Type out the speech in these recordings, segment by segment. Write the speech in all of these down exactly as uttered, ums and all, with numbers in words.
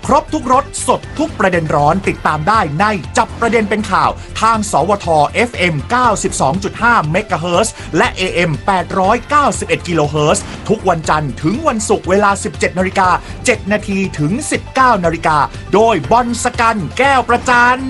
ครบทุกรสสดทุกประเด็นร้อนติดตามได้ในจับประเด็นเป็นข่าวทางสวท เอฟ เอ็ม เก้าสิบสองจุดห้า เมกะเฮิรตซ์และ เอ เอ็ม แปดร้อยเก้าสิบเอ็ด กิโลเฮิรตซ์ทุกวันจันทร์ถึงวันศุกร์เวลา สิบเจ็ดนาฬิกาเจ็ดนาทีถึง สิบเก้านาฬิกาโดยบอลสกันแก้วประจัน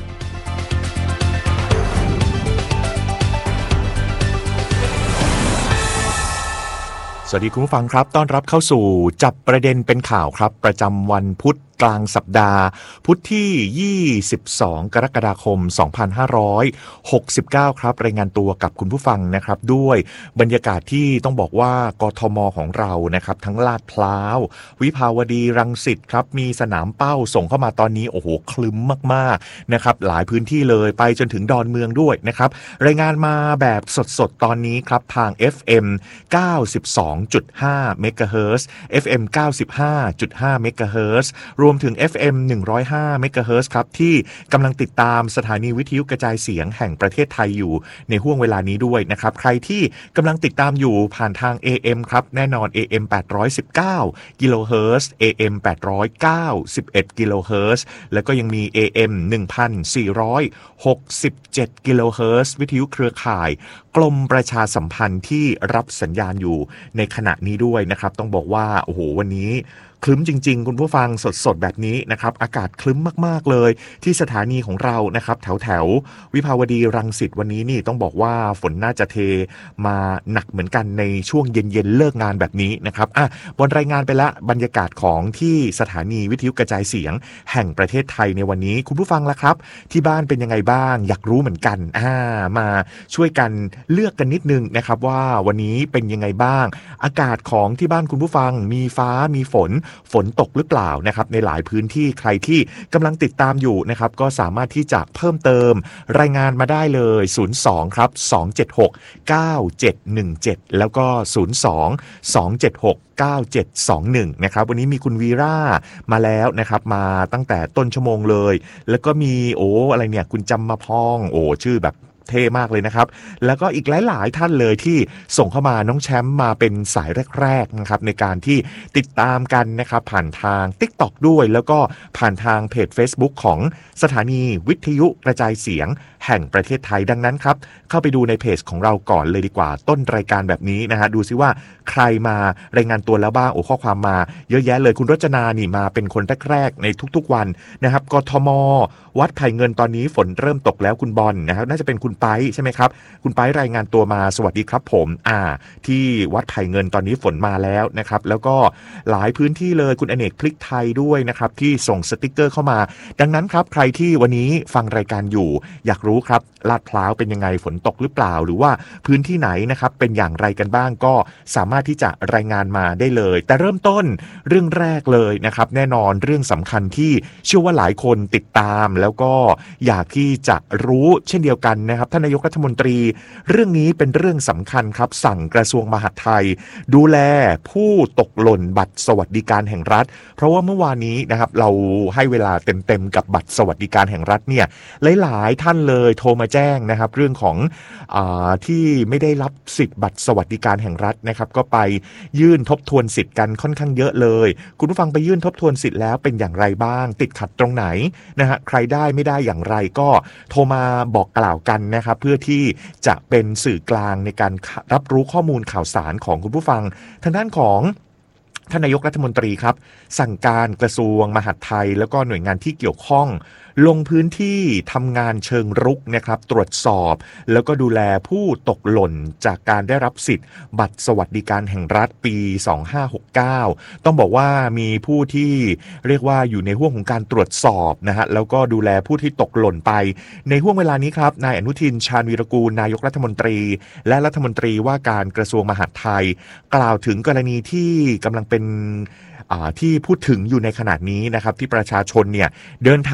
สวัสดีคุณผู้ฟังครับต้อนรับเข้าสู่จับประเด็นเป็นข่าวครับประจำวันพุธกลางสัปดาห์พุธที่ยี่สิบสองกรกฎาคมสองพันห้าร้อยหกสิบเก้าครับรายงานตัวกับคุณผู้ฟังนะครับด้วยบรรยากาศที่ต้องบอกว่ากทมของเรานะครับทั้งลาดพร้าววิภาวดีรังสิตครับมีสนามเป้าส่งเข้ามาตอนนี้โอ้โหคลึ้มมากๆนะครับหลายพื้นที่เลยไปจนถึงดอนเมืองด้วยนะครับรายงานมาแบบสดๆตอนนี้ครับทาง เอฟ เอ็ม เก้าสิบสองจุดห้า เมกะเฮิรตซ์ เอฟ เอ็ม เก้าสิบห้าจุดห้า เมกะเฮิรตซ์รวมถึง เอฟ เอ็ม หนึ่งร้อยห้า เมกะเฮิรตซ์ครับที่กำลังติดตามสถานีวิทยุกระจายเสียงแห่งประเทศไทยอยู่ในห้วงเวลานี้ด้วยนะครับใครที่กำลังติดตามอยู่ผ่านทาง เอ เอ็ม ครับแน่นอน เอ เอ็ม แปดร้อยสิบเก้า กิโลเฮิรตซ์ เอ เอ็ม แปดร้อยเก้าสิบเอ็ด กิโลเฮิรตซ์แล้วก็ยังมี เอ เอ็ม หนึ่งพันสี่ร้อยหกสิบเจ็ด กิโลเฮิรตซ์วิทยุเครือข่ายกรมประชาสัมพันธ์ที่รับสัญญาณอยู่ในขณะนี้ด้วยนะครับต้องบอกว่าโอ้โหวันนี้คลึ้มจริงๆคุณผู้ฟังสดๆแบบนี้นะครับอากาศคลึ้มมากๆเลยที่สถานีของเรานะครับแถวแถววิภาวดีรังสิตวันนี้นี่ต้องบอกว่าฝนน่าจะเทมาหนักเหมือนกันในช่วงเย็นๆเลิกงานแบบนี้นะครับอ่ะบนรายงานไปละบรรยากาศของที่สถานีวิทยุกระจายเสียงแห่งประเทศไทยในวันนี้คุณผู้ฟังล่ะครับที่บ้านเป็นยังไงบ้างอยากรู้เหมือนกันอ่ามาช่วยกันเลือกกันนิดนึงนะครับว่าวันนี้เป็นยังไงบ้างอากาศของที่บ้านคุณผู้ฟังมีฟ้ามีฝนฝนตกหรือเปล่านะครับในหลายพื้นที่ใครที่กำลังติดตามอยู่นะครับก็สามารถที่จะเพิ่มเติมรายงานมาได้เลยศูนย์สองครับสองเจ็ดหกเก้าเจ็ดหนึ่งเจ็ดแล้วก็ศูนย์สอง สองเจ็ดหก เก้าเจ็ดสองหนึ่งนะครับวันนี้มีคุณวีร่ามาแล้วนะครับมาตั้งแต่ต้นชั่วโมงเลยแล้วก็มีโอ้อะไรเนี่ยคุณจำมาพองโอ้ชื่อแบบเท่มากเลยนะครับแล้วก็อีกหลายๆท่านเลยที่ส่งเข้ามาน้องแชมป์มาเป็นสายแรกๆนะครับในการที่ติดตามกันนะครับผ่านทาง TikTok ด้วยแล้วก็ผ่านทางเพจ Facebook ของสถานีวิทยุกระจายเสียงแห่งประเทศไทยดังนั้นครับเข้าไปดูในเพจของเราก่อนเลยดีกว่าต้นรายการแบบนี้นะฮะดูซิว่าใครมารายงานตัวแล้วบ้างโอ้ข้อความมาเยอะแยะเลยคุณรจนานี่มาเป็นคนแรกๆในทุกๆวันนะครับกทมวัดไผ่เงินตอนนี้ฝนเริ่มตกแล้วคุณบอลนะครับน่าจะเป็นคุณไปใช่ไหมครับคุณไปรายงานตัวมาสวัสดีครับผมอ่าที่วัดไผ่เงินตอนนี้ฝนมาแล้วนะครับแล้วก็หลายพื้นที่เลยคุณอเนกพลิกไทยด้วยนะครับที่ส่งสติกเกอร์เข้ามาดังนั้นครับใครที่วันนี้ฟังรายการอยู่อยากรู้ครับลาดพร้าวเป็นยังไงฝนตกหรือเปล่าหรือว่าพื้นที่ไหนนะครับเป็นอย่างไรกันบ้างก็สามารถที่จะรายงานมาได้เลยแต่เริ่มต้นเรื่องแรกเลยนะครับแน่นอนเรื่องสำคัญที่เชื่อว่าหลายคนติดตามแล้วก็อยากที่จะรู้เช่นเดียวกันนะครับท่านนายกรัฐมนตรีเรื่องนี้เป็นเรื่องสำคัญครับสั่งกระทรวงมหาดไทยดูแลผู้ตกหล่นบัตรสวัสดิการแห่งรัฐเพราะว่าเมื่อวานนี้นะครับเราให้เวลาเต็มๆกับบัตรสวัสดิการแห่งรัฐเนี่ยหลายๆท่านเลยโทรมาแจ้งนะครับเรื่องของอ่าที่ไม่ได้รับสิทธิ์บัตรสวัสดิการแห่งรัฐนะครับก็ไปยื่นทบทวนสิทธิ์กันค่อนข้างเยอะเลยคุณผู้ฟังไปยื่นทบทวนสิทธิ์แล้วเป็นอย่างไรบ้างติดขัดตรงไหนนะฮะใครได้ไม่ได้อย่างไรก็โทรมาบอกกล่าวกันนะครับเพื่อที่จะเป็นสื่อกลางในการรับรู้ข้อมูลข่าวสารของคุณผู้ฟังทางด้านของท่านนายกรัฐมนตรีครับสั่งการกระทรวงมหาดไทยแล้วก็หน่วยงานที่เกี่ยวข้องลงพื้นที่ทำงานเชิงรุกนะครับตรวจสอบแล้วก็ดูแลผู้ตกหล่นจากการได้รับสิทธิ์บัตรสวัสดิการแห่งรัฐปีสองห้าหกเก้าต้องบอกว่ามีผู้ที่เรียกว่าอยู่ในห่วงของการตรวจสอบนะฮะแล้วก็ดูแลผู้ที่ตกหล่นไปในห่วงเวลานี้ครับนายอนุทินชาญวีรกูลนายกรัฐมนตรีและรัฐมนตรีว่าการกระทรวงมหาดไทยกล่าวถึงกรณีที่กำลังเป็นที่พูดถึงอยู่ในขณะนี้นะครับที่ประชาชนเนี่ยเดินทางครับ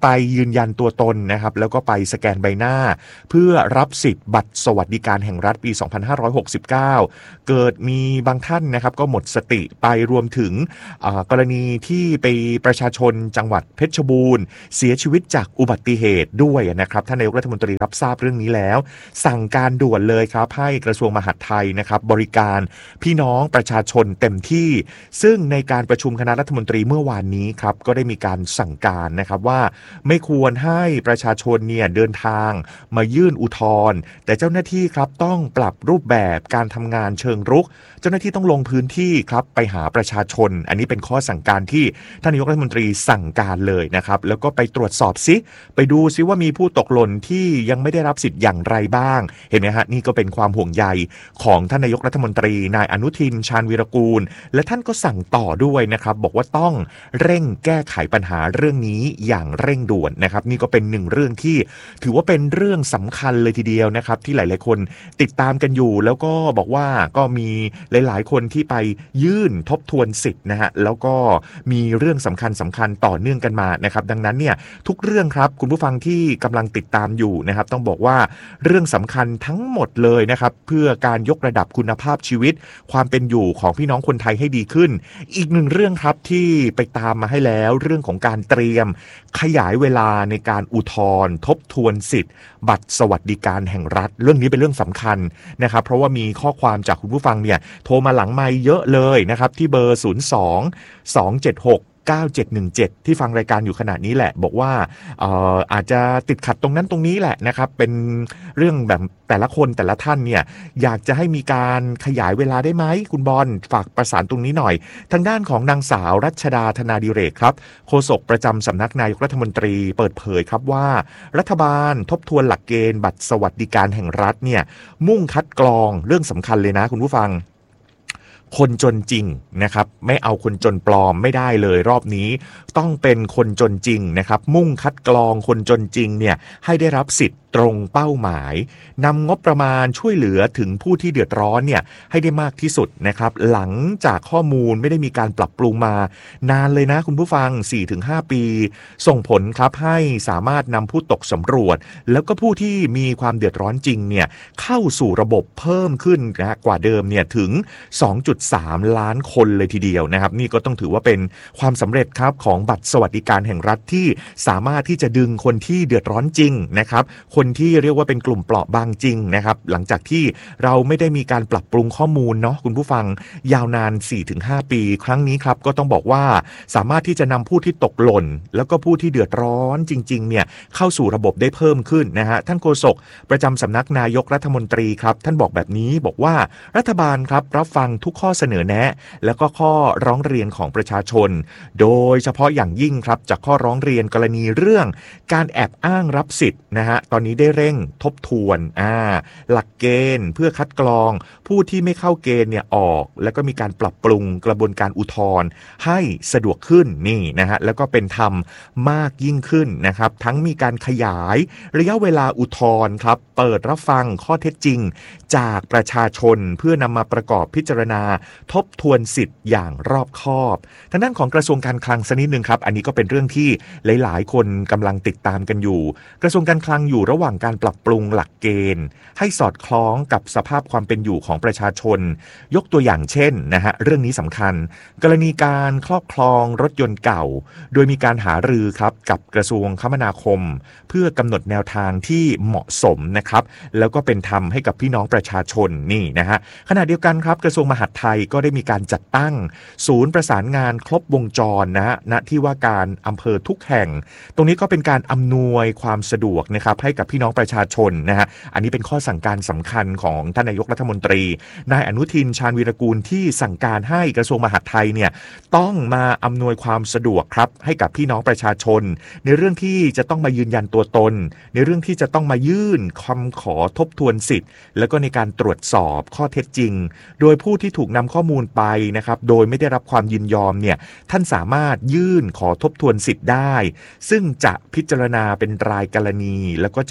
ไปยืนยันตัวตนนะครับแล้วก็ไปสแกนใบหน้าเพื่อรับสิทธิ์บัตรสวัสดิการแห่งรัฐปีสองพันห้าร้อยหกสิบเก้าเกิดมีบางท่านนะครับก็หมดสติไปรวมถึงกรณีที่ไปประชาชนจังหวัดเพชรบูรณ์เสียชีวิตจากอุบัติเหตุด้วยนะครับท่านนายกรัฐมนตรีรับทราบเรื่องนี้แล้วสั่งการด่วนเลยครับให้กระทรวงมหาดไทยนะครับบริการพี่น้องประชาชนเต็มที่ซึ่งในการประชุมคณะรัฐมนตรีเมื่อวานนี้ครับก็ได้มีการสั่งการนะครับว่าไม่ควรให้ประชาชนเนี่ยเดินทางมายื่นอุทธรณ์แต่เจ้าหน้าที่ครับต้องปรับรูปแบบการทำงานเชิงรุกเจ้าหน้าที่ต้องลงพื้นที่ครับไปหาประชาชนอันนี้เป็นข้อสั่งการที่ท่านนายกรัฐมนตรีสั่งการเลยนะครับแล้วก็ไปตรวจสอบซิไปดูซิว่ามีผู้ตกหล่นที่ยังไม่ได้รับสิทธิ์อย่างไรบ้างเห็นไหมฮะนี่ก็เป็นความห่วงใยของท่านนายกรัฐมนตรีนายอนุทินชาญวีรกูลและท่านก็สั่งต่อด้วยนะครับบอกว่าต้องเร่งแก้ไขปัญหาเรื่องนี้อย่างเร่งด่วนนะครับนี่ก็เป็นหนึ่งเรื่องที่ถือว่าเป็นเรื่องสำคัญเลยทีเดียวนะครับที่หลายๆคนติดตามกันอยู่แล้วก็บอกว่าก็มีหลายๆคนที่ไปยื่นทบทวนสิทธิ์นะฮะแล้วก็มีเรื่องสำคัญสำคัญต่อเนื่องกันมานะครับดังนั้นเนี่ยทุกเรื่องครับคุณผู้ฟังที่กำลังติดตามอยู่นะครับต้องบอกว่าเรื่องสำคัญทั้งหมดเลยนะครับเพื่อการยกระดับคุณภาพชีวิตความเป็นอยู่ของพี่น้องคนไทยให้ดีขึ้นอีกหนึ่งเรื่องครับที่ไปตามมาให้แล้วเรื่องของการเตรียมขยายเวลาในการอุทธรณ์ทบทวนสิทธิ์บัตรสวัสดิการแห่งรัฐเรื่องนี้เป็นเรื่องสำคัญนะครับเพราะว่ามีข้อความจากคุณผู้ฟังเนี่ยโทรมาหลังไมค์เยอะเลยนะครับที่เบอร์ศูนย์ สอง สอง เจ็ด หก เก้า เจ็ด หนึ่ง เจ็ดที่ฟังรายการอยู่ขณะนี้แหละบอกว่าเอ่ออาจจะติดขัดตรงนั้นตรงนี้แหละนะครับเป็นเรื่องแบบแต่ละคนแต่ละท่านเนี่ยอยากจะให้มีการขยายเวลาได้ไหมคุณบอลฝากประสานตรงนี้หน่อยทางด้านของนางสาวรัชดาธนาดิเรกครับโฆษกประจำสำนักนายกรัฐมนตรีเปิดเผยครับว่ารัฐบาลทบทวนหลักเกณฑ์บัตรสวัสดิการแห่งรัฐเนี่ยมุ่งคัดกรองเรื่องสำคัญเลยนะคุณผู้ฟังคนจนจริงนะครับไม่เอาคนจนปลอมไม่ได้เลยรอบนี้ต้องเป็นคนจนจริงนะครับมุ่งคัดกรองคนจนจริงเนี่ยให้ได้รับสิทธิ์ตรงเป้าหมายนำงบประมาณช่วยเหลือถึงผู้ที่เดือดร้อนเนี่ยให้ได้มากที่สุดนะครับหลังจากข้อมูลไม่ได้มีการปรับปรุงมานานเลยนะคุณผู้ฟัง สี่ถึงห้า ปีส่งผลครับให้สามารถนำผู้ตกสำรวจแล้วก็ผู้ที่มีความเดือดร้อนจริงเนี่ยเข้าสู่ระบบเพิ่มขึ้นนะกว่าเดิมเนี่ยถึง สองจุดสาม ล้านคนเลยทีเดียวนะครับนี่ก็ต้องถือว่าเป็นความสำเร็จครับของบัตรสวัสดิการแห่งรัฐที่สามารถที่จะดึงคนที่เดือดร้อนจริงนะครับคนที่เรียกว่าเป็นกลุ่มเปราะบางจริงนะครับหลังจากที่เราไม่ได้มีการปรับปรุงข้อมูลเนาะคุณผู้ฟังยาวนาน สี่ถึงห้า ปีครั้งนี้ครับก็ต้องบอกว่าสามารถที่จะนำผู้ที่ตกหล่นแล้วก็ผู้ที่เดือดร้อนจริงๆเนี่ยเข้าสู่ระบบได้เพิ่มขึ้นนะฮะท่านโฆษกประจำสำนักนายกรัฐมนตรีครับท่านบอกแบบนี้บอกว่ารัฐบาลครับรับฟังทุกข้อเสนอแนะแล้วก็ข้อร้องเรียนของประชาชนโดยเฉพาะอย่างยิ่งครับจากข้อร้องเรียนกรณีเรื่องการแอบอ้างรับสิทธิ์นะฮะตอนนี้ได้เร่งทบทวนอ่าหลักเกณฑ์เพื่อคัดกรองผู้ที่ไม่เข้าเกณฑ์เนี่ยออกแล้วก็มีการปรับปรุงกระบวนการอุทธรณ์ให้สะดวกขึ้นนี่นะฮะแล้วก็เป็นธรรมมากยิ่งขึ้นนะครับทั้งมีการขยายระยะเวลาอุทธรณ์ครับเปิดรับฟังข้อเท็จจริงจากประชาชนเพื่อนำมาประกอบพิจารณาทบทวนสิทธิ์อย่างรอบคอบทางด้านของกระทรวงการคลังสักนิดนึงครับอันนี้ก็เป็นเรื่องที่หลายๆคนกำลังติดตามกันอยู่กระทรวงการคลังอยู่ระหว่างการปรับปรุงหลักเกณฑ์ให้สอดคล้องกับสภาพความเป็นอยู่ของประชาชนยกตัวอย่างเช่นนะฮะเรื่องนี้สำคัญกรณีการครอบครองรถยนต์เก่าโดยมีการหารือครับกับกระทรวงคมนาคมเพื่อกำหนดแนวทางที่เหมาะสมนะครับแล้วก็เป็นธรรมให้กับพี่น้องประชาชนนี่นะฮะขณะเดียวกันครับกระทรวงมหาดไทยก็ได้มีการจัดตั้งศูนย์ประสานงานครบวงจรนะฮะณที่ว่าการอำเภอทุกแห่งตรงนี้ก็เป็นการอำนวยความสะดวกนะครับให้กับพี่น้องประชาชนนะฮะอันนี้เป็นข้อสั่งการสำคัญของท่านนายกรัฐมนตรีนายอนุทินชาญวีรกูลที่สั่งการให้กระทรวงมหาดไทยเนี่ยต้องมาอำนวยความสะดวกครับให้กับพี่น้องประชาชนในเรื่องที่จะต้องมายืนยันตัวตนในเรื่องที่จะต้องมายื่นคำขอทบทวนสิทธิ์แล้วก็ในการตรวจสอบข้อเท็จจริงโดยผู้ที่ถูกนำข้อมูลไปนะครับโดยไม่ได้รับความยินยอมเนี่ยท่านสามารถยื่นขอทบทวนสิทธิ์ได้ซึ่งจะพิจารณาเป็นรายกรณีแล้วก็จะ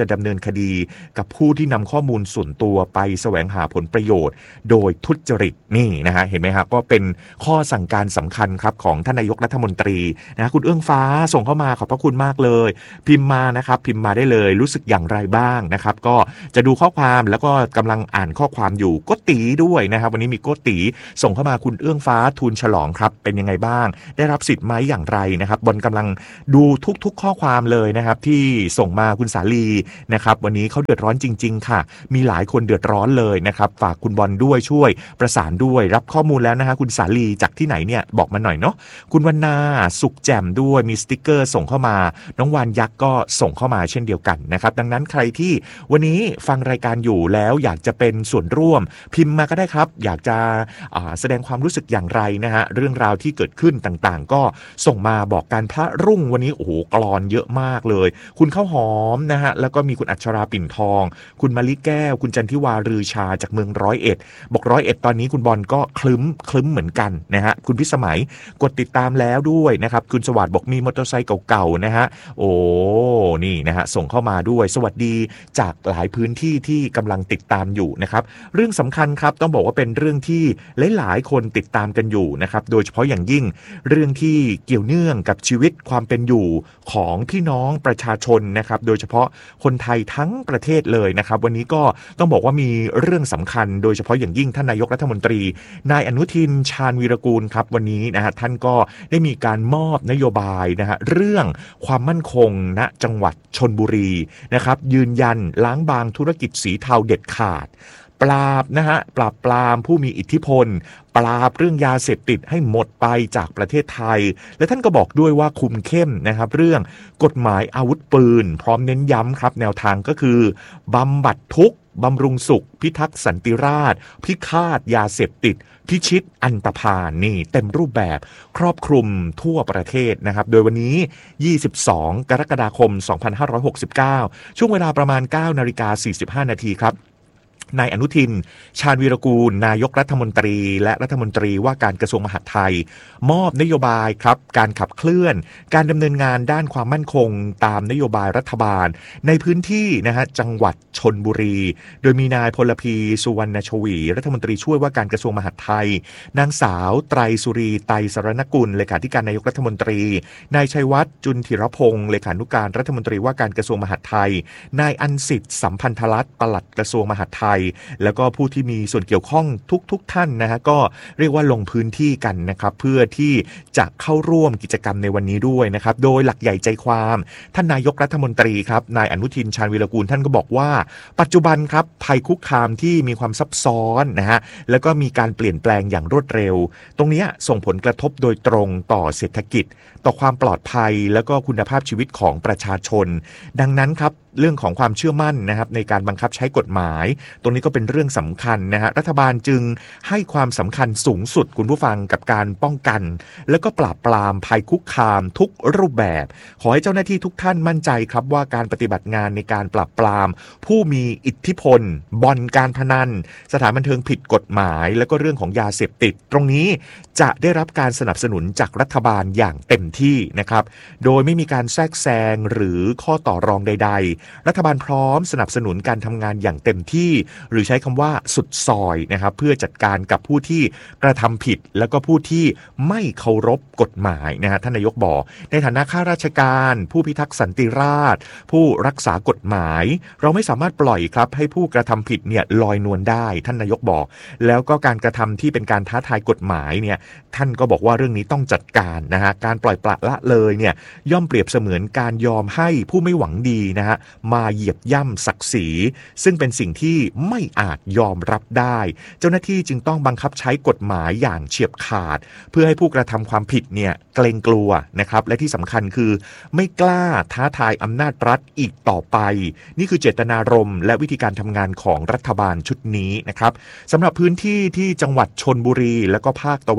จะดำเนินคดีกับผู้ที่นำข้อมูลส่วนตัวไปแสวงหาผลประโยชน์โดยทุจริตนี่นะฮะเห็นไหมครับก็เป็นข้อสั่งการสำคัญครับของท่านนายกรัฐมนตรีนะคุณเอื้องฟ้าส่งเข้ามาขอบพระคุณมากเลยพิมพ์มานะครับพิมพ์มาได้เลยรู้สึกอย่างไรบ้างนะครับก็จะดูข้อความแล้วก็กำลังอ่านข้อความอยู่โกตีด้วยนะครับวันนี้มีโกตีส่งเข้ามาคุณเอื้องฟ้าทูลฉลองครับเป็นยังไงบ้างได้รับสิทธิ์ไหมอย่างไรนะครับบนกำลังดูทุกๆข้อความเลยนะครับที่ส่งมาคุณสาลีนะครับวันนี้เขาเดือดร้อนจริงๆค่ะมีหลายคนเดือดร้อนเลยนะครับฝากคุณบอลด้วยช่วยประสานด้วยรับข้อมูลแล้วนะฮะคุณสาลีจากที่ไหนเนี่ยบอกมาหน่อยเนาะคุณวรรณาสุขแจ่มด้วยมีสติ๊กเกอร์ส่งเข้ามาน้องวานยักษ์ก็ส่งเข้ามาเช่นเดียวกันนะครับดังนั้นใครที่วันนี้ฟังรายการอยู่แล้วอยากจะเป็นส่วนร่วมพิมพ์มาก็ได้ครับอยากจะแสดงความรู้สึกอย่างไรนะฮะเรื่องราวที่เกิดขึ้นต่างๆก็ส่งมาบอกการพระรุ่งวันนี้โอ้โหกลอนเยอะมากเลยคุณข้าวหอมนะฮะแล้วก็มีคุณอัชราปิ่นทองคุณมะลิแก้วคุณจันทิวารือชาจากเมืองร้อยเอ็ดบอกร้อยเอ็ดตอนนี้คุณบอลก็คลึ้มคลึ้มเหมือนกันนะฮะคุณพิสมัยกดติดตามแล้วด้วยนะครับคุณสวัสดิ์บอกมีมอเตอร์ไซค์เก่าๆนะฮะโอ้นี่นะฮะส่งเข้ามาด้วยสวัสดีจากหลายพื้นที่ที่กำลังติดตามอยู่นะครับเรื่องสำคัญครับต้องบอกว่าเป็นเรื่องที่หลายๆคนติดตามกันอยู่นะครับโดยเฉพาะอย่างยิ่งเรื่องที่เกี่ยวเนื่องกับชีวิตความเป็นอยู่ของพี่น้องประชาชนนะครับโดยเฉพาะคนไทยทั้งประเทศเลยนะครับวันนี้ก็ต้องบอกว่ามีเรื่องสำคัญโดยเฉพาะอย่างยิ่งท่านนายกรัฐมนตรีนายอนุทินชาญวีรกูลครับวันนี้นะฮะท่านก็ได้มีการมอบนโยบายนะฮะเรื่องความมั่นคงณจังหวัดชลบุรีนะครับยืนยันล้างบางธุรกิจสีเทาเด็ดขาดปราบนะฮะปราบปรามผู้มีอิทธิพลปราบเรื่องยาเสพติดให้หมดไปจากประเทศไทยและท่านก็บอกด้วยว่าคุมเข้มนะครับเรื่องกฎหมายอาวุธปืนพร้อมเน้นย้ำครับแนวทางก็คือบำบัดทุกข์บำรุงสุขพิทักษ์สันติราษฎร์พิฆาตยาเสพติดพิชิตอันตพาลนี่เต็มรูปแบบครอบคลุมทั่วประเทศนะครับโดยวันนี้ยี่สิบสองกรกฎาคมสองพันห้าร้อยหกสิบเก้าช่วงเวลาประมาณ เก้านาฬิกาสี่สิบห้านาทีครับนายอนุทินชาญวีรกูลนายกรัฐมนตรีและรัฐมนตรีว่าการกระทรวงมหาดไทยมอบนโยบายครับการขับเคลื่อนการดำเนินงานด้านความมั่นคงตามนโยบายรัฐบาลในพื้นที่นะฮะจังหวัดชลบุรีโดยมีนายพลพีสุวรรณชวีรัฐมนตรีช่วยว่าการกระทรวงมหาดไทยนางสาวไตรสุรีไตรสรณกุลเลขาธิการนายกรัฐมนตรีนายชัยวัฒน์จุนธิรพงศ์เลขานุการรัฐมนตรีว่าการกระทรวงมหาดไทยนายอันสิทธิ์สัมพันธรัตน์ปลัดกระทรวงมหาดไทยแล้วก็ผู้ที่มีส่วนเกี่ยวข้องทุกๆ ท่านนะฮะก็เรียกว่าลงพื้นที่กันนะครับเพื่อที่จะเข้าร่วมกิจกรรมในวันนี้ด้วยนะครับโดยหลักใหญ่ใจความท่านนายกรัฐมนตรีครับนายอนุทินชาญวีรกูลท่านก็บอกว่าปัจจุบันครับภัยคุกคามที่มีความซับซ้อนนะฮะแล้วก็มีการเปลี่ยนแปลงอย่างรวดเร็วตรงนี้ส่งผลกระทบโดยตรงต่อเศรษฐกิจต่อความปลอดภัยแล้วก็คุณภาพชีวิตของประชาชนดังนั้นครับเรื่องของความเชื่อมั่นนะครับในการบังคับใช้กฎหมายตรงนี้ก็เป็นเรื่องสำคัญนะฮะรัฐบาลจึงให้ความสำคัญสูงสุดคุณผู้ฟังกับการป้องกันแล้วก็ปราบปรามภัยคุกคามทุกรูปแบบขอให้เจ้าหน้าที่ทุกท่านมั่นใจครับว่าการปฏิบัติงานในการปราบปรามผู้มีอิทธิพลบ่อนการพนันสถานบันเทิงผิดกฎหมายแล้วก็เรื่องของยาเสพติดตรงนี้จะได้รับการสนับสนุนจากรัฐบาลอย่างเต็มที่นะครับโดยไม่มีการแทรกแซงหรือข้อต่อรองใดๆรัฐบาลพร้อมสนับสนุนการทำงานอย่างเต็มที่หรือใช้คำว่าสุดซอยนะครับเพื่อจัดการกับผู้ที่กระทำผิดแล้วก็ผู้ที่ไม่เคารพกฎหมายนะฮะท่านนายกบอกในฐานะข้าราชการผู้พิทักษ์สันติราษฎร์ผู้รักษากฎหมายเราไม่สามารถปล่อยครับให้ผู้กระทำผิดเนี่ยลอยนวลได้ท่านนายกบอกแล้วก็การกระทำที่เป็นการท้าทายกฎหมายเนี่ยท่านก็บอกว่าเรื่องนี้ต้องจัดการนะฮะการปล่อยปละละเลยเนี่ยย่อมเปรียบเสมือนการยอมให้ผู้ไม่หวังดีนะฮะมาเหยียบย่ำศักดิ์ศรีซึ่งเป็นสิ่งที่ไม่อาจยอมรับได้เจ้าหน้าที่จึงต้องบังคับใช้กฎหมายอย่างเฉียบขาดเพื่อให้ผู้กระทำความผิดเนี่ยเกรงกลัวนะครับและที่สำคัญคือไม่กล้าท้าทายอำนาจรัฐอีกต่อไปนี่คือเจตนารมณ์และวิธีการทำงานของรัฐบาลชุดนี้นะครับสำหรับพื้นที่ที่จังหวัดชลบุรีและก็ภาคตะวันออก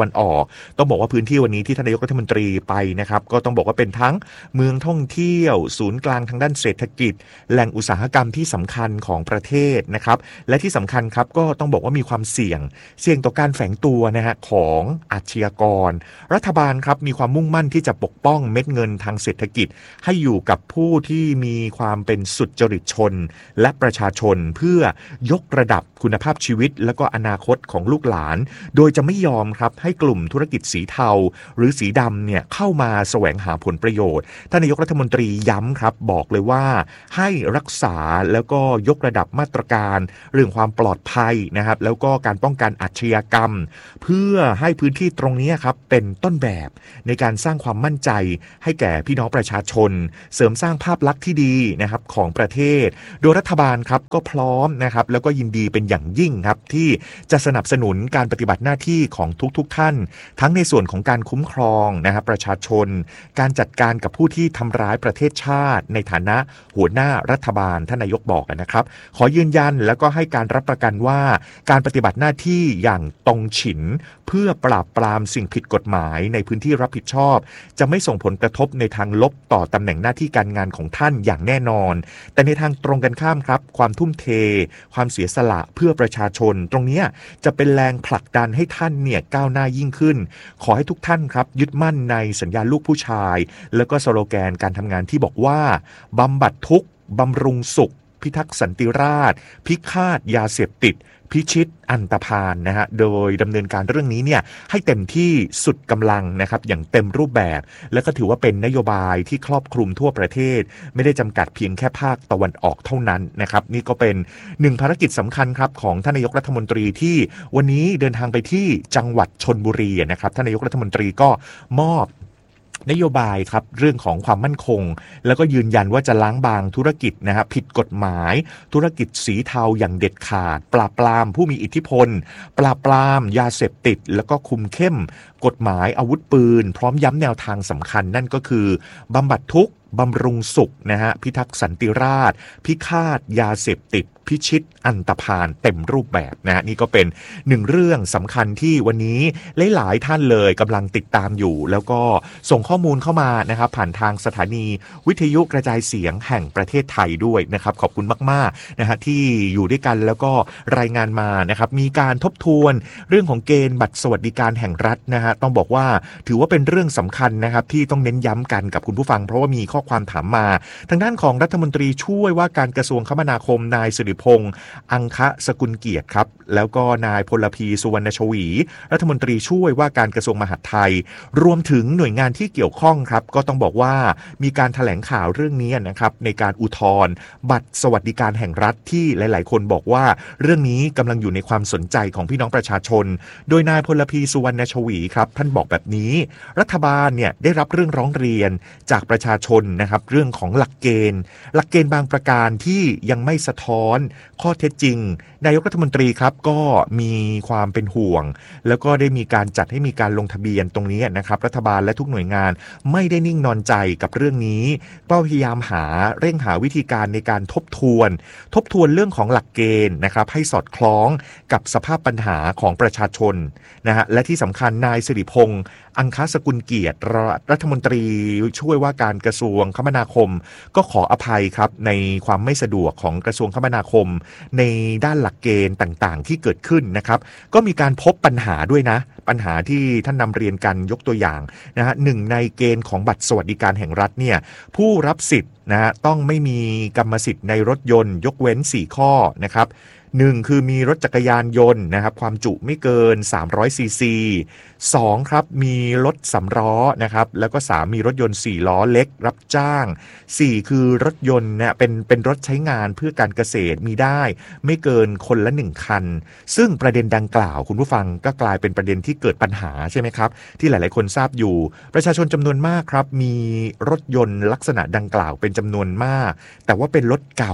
ต้องบอกว่าพื้นที่วันนี้ที่ท่านนายกรัฐมนตรีไปนะครับก็ต้องบอกว่าเป็นทั้งเมืองท่องเที่ยวศูนย์กลางทางด้านเศรษฐกิจแหล่งอุตสาหกรรมที่สำคัญของประเทศนะครับและที่สำคัญครับก็ต้องบอกว่ามีความเสี่ยงเสี่ยงต่อการแฝงตัวนะฮะของอาชญากรรัฐบาลครับมีความมุ่งมั่นที่จะปกป้องเม็ดเงินทางเศรษฐกิจให้อยู่กับผู้ที่มีความเป็นสุจริตชนและประชาชนเพื่อยกระดับคุณภาพชีวิตและก็อนาคตของลูกหลานโดยจะไม่ยอมครับให้กลุ่มธุรกิจสีเทาหรือสีดำเนี่ยเข้ามาแสวงหาผลประโยชน์ท่านนายกรัฐมนตรีย้ำครับบอกเลยว่าให้รักษาแล้วก็ยกระดับมาตรการเรื่องความปลอดภัยนะครับแล้วก็การป้องกันอาชญากรรมเพื่อให้พื้นที่ตรงนี้ครับเป็นต้นแบบในการสร้างความมั่นใจให้แก่พี่น้องประชาชนเสริมสร้างภาพลักษณ์ที่ดีนะครับของประเทศโดยรัฐบาลครับก็พร้อมนะครับแล้วก็ยินดีเป็นอย่างยิ่งครับที่จะสนับสนุนการปฏิบัติหน้าที่ของทุกๆท่านทั้งในส่วนของการคุ้มครองนะครับประชาชนการจัดการกับผู้ที่ทำร้ายประเทศชาติในฐานะหัวหน้ารัฐบาลท่านนายกบอกนะครับขอยืนยันแล้วก็ให้การรับประกันว่าการปฏิบัติหน้าที่อย่างตรงฉินเพื่อปราบปรามสิ่งผิดกฎหมายในพื้นที่รับผิดชอบจะไม่ส่งผลกระทบในทางลบต่อตำแหน่งหน้าที่การงานของท่านอย่างแน่นอนแต่ในทางตรงกันข้ามครับความทุ่มเทความเสียสละเพื่อประชาชนตรงนี้จะเป็นแรงผลักดันให้ท่านเนี่ยก้าวหน้ายิ่งขึ้นขอให้ทุกท่านครับยึดมั่นในสัญญาลูกผู้ชายแล้วก็สโลแกนการทำงานที่บอกว่าบำบัดทุกข์บำรุงสุขพิทักษ์สันติราษฎร์พิฆาตยาเสพติดพิชิตอันตพาลนะฮะโดยดำเนินการเรื่องนี้เนี่ยให้เต็มที่สุดกำลังนะครับอย่างเต็มรูปแบบและก็ถือว่าเป็นนโยบายที่ครอบคลุมทั่วประเทศไม่ได้จำกัดเพียงแค่ภาคตะวันออกเท่านั้นนะครับนี่ก็เป็นหนึ่งภารกิจสำคัญครับของท่านนายกรัฐมนตรีที่วันนี้เดินทางไปที่จังหวัดชลบุรีนะครับท่านนายกรัฐมนตรีก็มอบนโยบายครับเรื่องของความมั่นคงแล้วก็ยืนยันว่าจะล้างบางธุรกิจนะครับผิดกฎหมายธุรกิจสีเทาอย่างเด็ดขาดปราบปรามผู้มีอิทธิพลปราบปรามยาเสพติดแล้วก็คุมเข้มกฎหมายอาวุธปืนพร้อมย้ำแนวทางสำคัญนั่นก็คือบำบัดทุกข์บำรุงสุขนะฮะพิทักษ์สันติราษฎร์พิฆาตยาเสพติดพิชิตอันตพาลเต็มรูปแบบนะฮะนี่ก็เป็นหนึ่งเรื่องสำคัญที่วันนี้หลายๆท่านเลยกำลังติดตามอยู่แล้วก็ส่งข้อมูลเข้ามานะครับผ่านทางสถานีวิทยุกระจายเสียงแห่งประเทศไทยด้วยนะครับขอบคุณมากๆนะฮะที่อยู่ด้วยกันแล้วก็รายงานมานะครับมีการทบทวนเรื่องของเกณฑ์บัตรสวัสดิการแห่งรัฐนะฮะต้องบอกว่าถือว่าเป็นเรื่องสำคัญนะครับที่ต้องเน้นย้ำกันกับคุณผู้ฟังเพราะว่ามีข้อความถามมาทางด้านของรัฐมนตรีช่วยว่าการกระทรวงคมนาคมนายสิริพงษ์อังคะสกุลเกียรติครับแล้วก็นายพลพีสุวรรณชวีรัฐมนตรีช่วยว่าการกระทรวงมหาดไทยรวมถึงหน่วยงานที่เกี่ยวข้องครับก็ต้องบอกว่ามีการแถลงข่าวเรื่องนี้นะครับในการอุทธรณ์บัตรสวัสดิการแห่งรัฐที่หลายๆคนบอกว่าเรื่องนี้กำลังอยู่ในความสนใจของพี่น้องประชาชนโดยนายพลพีสุวรรณชวีครับท่านบอกแบบนี้รัฐบาลเนี่ยได้รับเรื่องร้องเรียนจากประชาชนนะครับเรื่องของหลักเกณฑ์หลักเกณฑ์บางประการที่ยังไม่สะท้อนข้อเท็จจริงนายกรัฐมนตรีครับก็มีความเป็นห่วงแล้วก็ได้มีการจัดให้มีการลงทะเบียนตรงนี้นะครับรัฐบาลและทุกหน่วยงานไม่ได้นิ่งนอนใจกับเรื่องนี้ก็พยายามหาเร่งหาวิธีการในการทบทวนทบทวนเรื่องของหลักเกณฑ์นะครับให้สอดคล้องกับสภาพปัญหาของประชาชนนะฮะและที่สำคัญนายสิริพงษ์อังคสกุลเกียรติรัฐมนตรีช่วยว่าการกระทรวงคมนาคมก็ขออภัยครับในความไม่สะดวกของกระทรวงคมนาคมในด้านหลักเกณฑ์ต่างๆที่เกิดขึ้นนะครับก็มีการพบปัญหาด้วยนะปัญหาที่ท่านนำเรียนกันยกตัวอย่างนะฮะหนึ่งในเกณฑ์ของบัตรสวัสดิการแห่งรัฐเนี่ยผู้รับสิทธิ์นะฮะต้องไม่มีกรรมสิทธิ์ในรถยนต์ยกเว้นสี่ข้อนะครับหนึ่งคือมีรถจักรยานยนต์นะครับความจุไม่เกินสามร้อยซีซีสองครับมีรถสำล้อนะครับแล้วก็สามมีรถยนต์สี่ล้อเล็กรับจ้างสี่คือรถยนต์เนี่ยเป็นเป็นรถใช้งานเพื่อการเกษตรมีได้ไม่เกินคนละหนึ่งคันซึ่งประเด็นดังกล่าวคุณผู้ฟังก็กลายเป็นประเด็นที่เกิดปัญหาใช่ไหมครับที่หลายๆคนทราบอยู่ประชาชนจำนวนมากครับมีรถยนต์ลักษณะดังกล่าวเป็นจำนวนมากแต่ว่าเป็นรถเก่า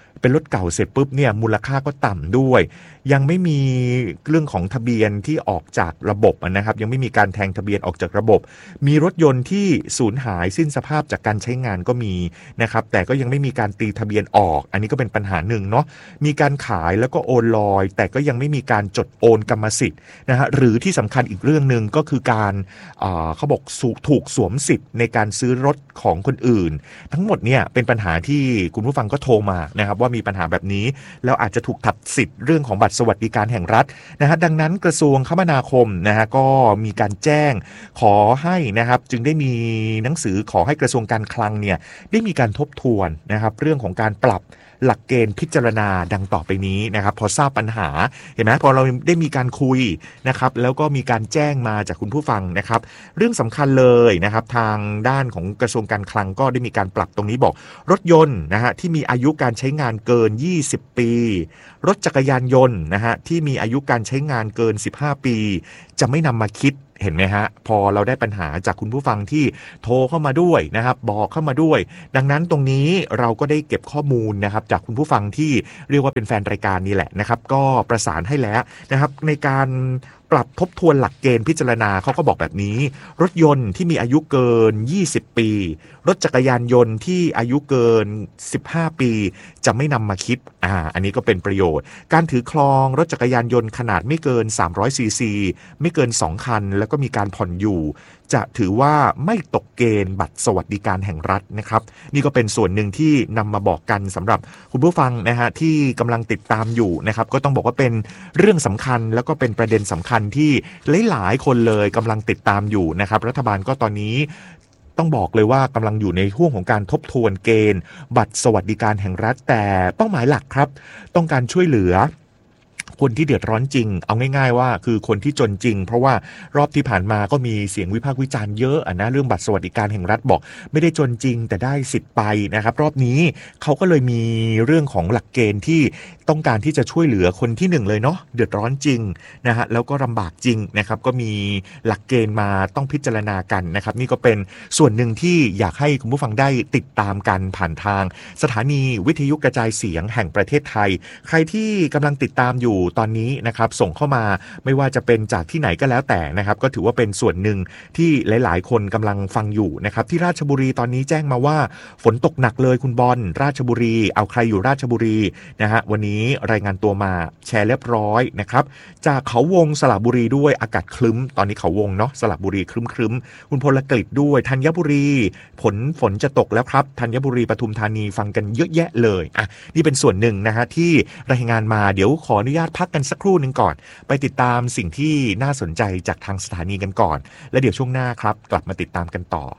เป็นรถเก่าเสร็จปุ๊บเนี่ยมูลค่าก็ต่ำด้วยยังไม่มีเรื่องของทะเบียนที่ออกจากระบบนะครับยังไม่มีการแทงทะเบียนออกจากระบบมีรถยนต์ที่สูญหายสิ้นสภาพจากการใช้งานก็มีนะครับแต่ก็ยังไม่มีการตีทะเบียนออกอันนี้ก็เป็นปัญหาหนึ่งเนาะมีการขายแล้วก็โอนลอยแต่ก็ยังไม่มีการจดโอนกรรมสิทธิ์นะฮะหรือที่สำคัญอีกเรื่องนึงก็คือการเอ่อเขาบอกถูกสวมสิทธิ์ในการซื้อรถของคนอื่นทั้งหมดเนี่ยเป็นปัญหาที่คุณผู้ฟังก็โทรมานะครับว่ามีปัญหาแบบนี้แล้วอาจจะถูกตัดสิทธิ์เรื่องของบัตรสวัสดิการแห่งรัฐนะฮะดังนั้นกระทรวงคมนาคมนะฮะก็มีการแจ้งขอให้นะครับจึงได้มีหนังสือขอให้กระทรวงการคลังเนี่ยได้มีการทบทวนนะครับเรื่องของการปรับหลักเกณฑ์พิจารณาดังต่อไปนี้นะครับพอทราบปัญหาเห็นไหมพอเราได้มีการคุยนะครับแล้วก็มีการแจ้งมาจากคุณผู้ฟังนะครับเรื่องสำคัญเลยนะครับทางด้านของกระทรวงการคลังก็ได้มีการปรับตรงนี้บอกรถยนต์นะฮะที่มีอายุการใช้งานเกินยี่สิบปีรถจักรยานยนต์นะฮะที่มีอายุการใช้งานเกินสิบห้าปีจะไม่นำมาคิดเห็นไหมฮะพอเราได้ปัญหาจากคุณผู้ฟังที่โทรเข้ามาด้วยนะครับบอกเข้ามาด้วยดังนั้นตรงนี้เราก็ได้เก็บข้อมูลนะครับจากคุณผู้ฟังที่เรียกว่าเป็นแฟนรายการนี่แหละนะครับก็ประสานให้แล้วนะครับในการปรับทบทวนหลักเกณฑ์พิจารณาเขาก็บอกแบบนี้รถยนต์ที่มีอายุเกินยี่สิบปีรถจักรยานยนต์ที่อายุเกินสิบห้าปีจะไม่นำมาคิดอ่าอันนี้ก็เป็นประโยชน์การถือครองรถจักรยานยนต์ขนาดไม่เกินสามร้อยซีซีไม่เกินสองคันแล้วก็มีการผ่อนอยู่จะถือว่าไม่ตกเกณฑ์บัตรสวัสดิการแห่งรัฐนะครับนี่ก็เป็นส่วนหนึ่งที่นำมาบอกกันสำหรับคุณผู้ฟังนะฮะที่กำลังติดตามอยู่นะครับก็ต้องบอกว่าเป็นเรื่องสำคัญแล้วก็เป็นประเด็นสำคัญที่หลายๆคนเลยกำลังติดตามอยู่นะครับรัฐบาลก็ตอนนี้ต้องบอกเลยว่ากำลังอยู่ในห่วงของการทบทวนเกณฑ์บัตรสวัสดิการแห่งรัฐแต่เป้าหมายหลักครับต้องการช่วยเหลือคนที่เดือดร้อนจริงเอาง่ายๆว่าคือคนที่จนจริงเพราะว่ารอบที่ผ่านมาก็มีเสียงวิพากษ์วิจารณ์เยอะอ่ะนะเรื่องบัตรสวัสดิการแห่งรัฐบอกไม่ได้จนจริงแต่ได้สิทธิ์ไปนะครับรอบนี้เขาก็เลยมีเรื่องของหลักเกณฑ์ที่ต้องการที่จะช่วยเหลือคนที่หนึ่งเลยเนาะเดือดร้อนจริงนะฮะแล้วก็ลำบากจริงนะครับก็มีหลักเกณฑ์มาต้องพิจารณากันนะครับนี่ก็เป็นส่วนหนึ่งที่อยากให้คุณผู้ฟังได้ติดตามกันผ่านทางสถานีวิทยุกระจายเสียงแห่งประเทศไทยใครที่กำลังติดตามอยู่ตอนนี้นะครับส่งเข้ามาไม่ว่าจะเป็นจากที่ไหนก็แล้วแต่นะครับก็ถือว่าเป็นส่วนหนึ่งที่หลายๆคนกำลังฟังอยู่นะครับที่ราชบุรีตอนนี้แจ้งมาว่าฝนตกหนักเลยคุณบอลราชบุรีเอาใครอยู่ราชบุรีนะฮะวันนี้รายงานตัวมาแชร์เรียบร้อยนะครับจากเขาวงสระบุรีด้วยอากาศคลึ้มตอนนี้เขาวงเนาะสระบุรีคลึ้มคลึ้มคุณพลกฤษด้วยธัญบุรีผลฝนจะตกแล้วครับธัญบุรีปทุมธานีฟังกันเยอะแยะเลยอ่ะนี่เป็นส่วนหนึ่งนะฮะที่รายงานมาเดี๋ยวขออนุญาตพักกันสักครู่หนึ่งก่อนไปติดตามสิ่งที่น่าสนใจจากทางสถานีกันก่อนและเดี๋ยวช่วงหน้าครับกลับมาติดตามกันต่อ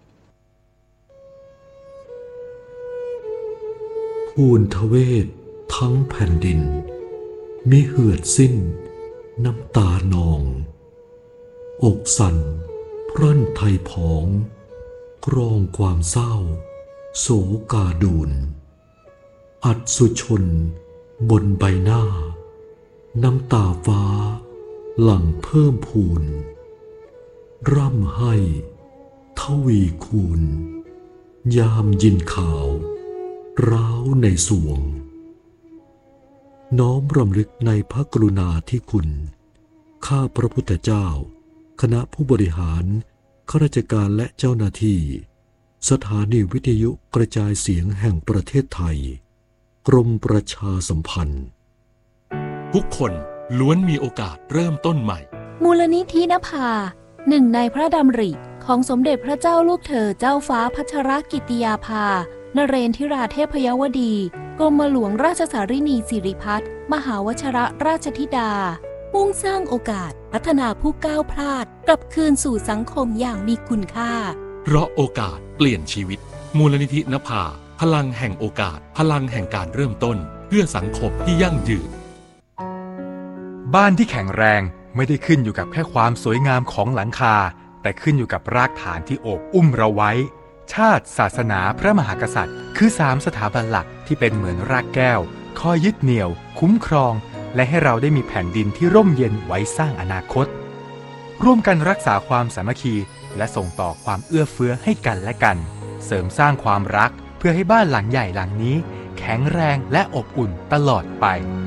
ภูนทเวศทั้งแผ่นดินมิเหือดสิ้นน้ำตานองอกสั่นพรั่นไทยผองกรองความเศร้าโศกาดูนอัศชนบนใบหน้าน้ำตาฟ้าหลั่งเพิ่มพูนร่ำให้ทวีคูณยามยินข่าวร้าวในสวงน้อมรำลึกในพระกรุณาธิคุณข้าพระพุทธเจ้าคณะผู้บริหารข้าราชการและเจ้าหน้าที่สถานีวิทยุกระจายเสียงแห่งประเทศไทยกรมประชาสัมพันธ์ทุกคนล้วนมีโอกาสเริ่มต้นใหม่มูลนิธินภาหนึ่งในพระดำริของสมเด็จพระเจ้าลูกเธอเจ้าฟ้าพัชรกิติยาภานเรนทิราเทพยวดีกรมหลวงราชสารินีสิริพัฒน์มหาวชิรราชธิดามุ่งสร้างโอกาสพัฒนาผู้ก้าวพลาดกลับคืนสู่สังคมอย่างมีคุณค่าเพราะโอกาสเปลี่ยนชีวิตมูลนิธินภาพลังแห่งโอกาสพลังแห่งการเริ่มต้นเพื่อสังคมที่ยั่งยืนบ้านที่แข็งแรงไม่ได้ขึ้นอยู่กับแค่ความสวยงามของหลังคาแต่ขึ้นอยู่กับรากฐานที่โอบอุ้มเราไว้ชาติศาสนาพระมหากษัตริย์คือสามสถาบันหลักที่เป็นเหมือนรากแก้วคอยยึดเหนี่ยวคุ้มครองและให้เราได้มีแผ่นดินที่ร่มเย็นไว้สร้างอนาคตร่วมกันรักษาความสามัคคีและส่งต่อความเอื้อเฟื้อให้กันและกันเสริมสร้างความรักเพื่อให้บ้านหลังใหญ่หลังนี้แข็งแรงและอบอุ่นตลอดไป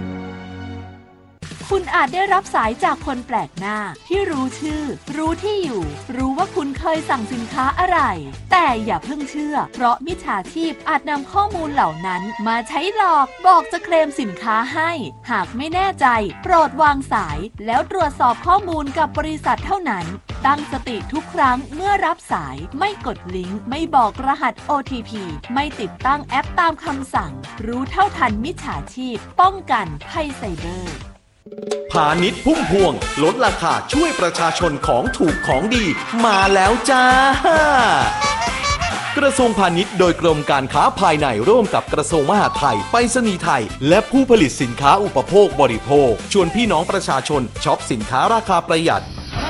คุณอาจได้รับสายจากคนแปลกหน้าที่รู้ชื่อรู้ที่อยู่รู้ว่าคุณเคยสั่งสินค้าอะไรแต่อย่าเพิ่งเชื่อเพราะมิจฉาชีพอาจนำข้อมูลเหล่านั้นมาใช้หลอกบอกจะเคลมสินค้าให้หากไม่แน่ใจโปรดวางสายแล้วตรวจสอบข้อมูลกับบริษัทเท่านั้นตั้งสติทุกครั้งเมื่อรับสายไม่กดลิงก์ไม่บอกรหัส โอ ที พี ไม่ติดตั้งแอปตามคำสั่งรู้เท่าทันมิจฉาชีพป้องกันภัยไซเบอร์พาณิชย์พุ่มพวงลดราคาช่วยประชาชนของถูกของดีมาแล้วจ้ากระทรวงพาณิชย์โดยกรมการค้าภายในร่วมกับกระทรวงมหาดไทยไปรษณีย์ไทยและผู้ผลิตสินค้าอุปโภคบริโภคชวนพี่น้องประชาชนช็อปสินค้าราคาประหยัด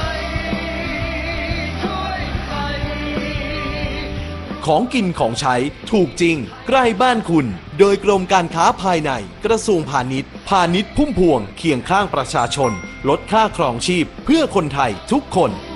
ของกินของใช้ถูกจริงใกล้บ้านคุณโดยกรมการค้าภายในกระทรวงพาณิชย์พาณิชย์พุ่มพวงเคียงข้างประชาชนลดค่าครองชีพเพื่อคนไทยทุกคน